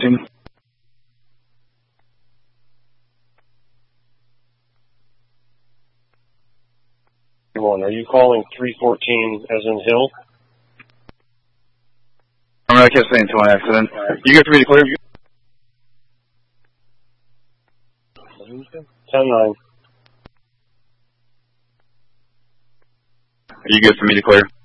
Are you calling 314 as in Hill? I kept saying 2 on accident. You good for me to clear? 10-9. Are you good for me to clear?